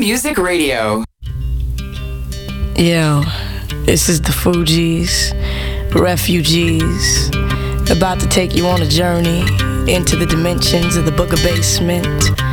Music Radio. Yo, this is the Fugees, Refugees, about to take you on a journey into the dimensions of the Booger Basement.